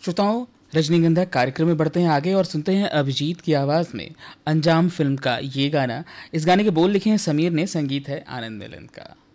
श्रोताओं, रजनीगंधा कार्यक्रम में बढ़ते हैं आगे और सुनते हैं अभिजीत की आवाज़ में अंजाम फिल्म का ये गाना। इस गाने के बोल लिखे हैं समीर ने, संगीत है आनंद मिलन का।